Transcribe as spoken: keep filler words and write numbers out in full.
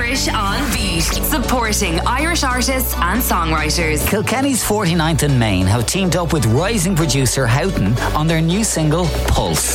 Irish on Beat, supporting Irish artists and songwriters. Kilkenny's forty-ninth and Main have teamed up with rising producer Houghton on their new single Pulse.